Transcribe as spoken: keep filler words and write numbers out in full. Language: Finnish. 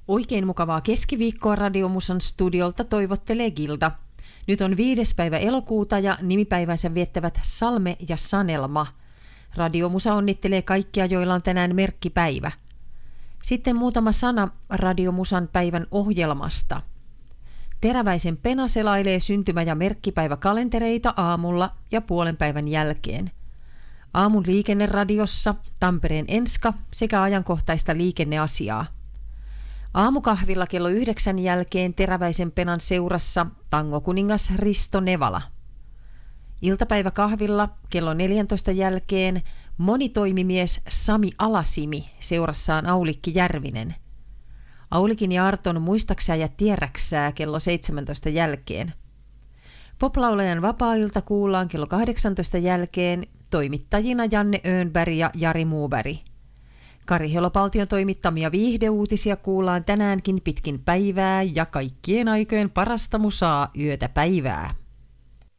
Oikein mukavaa keskiviikkoa Radiomusan studiolta toivottelee Gilda. Nyt on viides päivä elokuuta ja nimipäivänsä viettävät Salme ja Sanelma. Radiomusa onnittelee kaikkia, joilla on tänään merkkipäivä. Sitten muutama sana Radiomusan päivän ohjelmasta. Teräväisen Pena selailee syntymä- ja merkkipäiväkalentereita aamulla ja puolen päivän jälkeen. Aamun liikenneradiossa Tampereen Enska sekä ajankohtaista liikenneasiaa. Aamukahvilla kello yhdeksän jälkeen Teräväisen Penan seurassa tangokuningas Risto Nevala. Iltapäiväkahvilla kello neljäntoista jälkeen monitoimimies Sami Alasimi seurassaan Aulikki Järvinen. Aulikin ja Arton muistaksää ja tiedäksää kello seitsemäntoista jälkeen. Poplaulajan vapaa-ilta kuullaan kello kahdeksantoista jälkeen, toimittajina Janne Öönberg ja Jari Muuberg. Kari Helopaltion toimittamia viihdeuutisia kuullaan tänäänkin pitkin päivää ja kaikkien aikojen parasta musaa yötä päivää.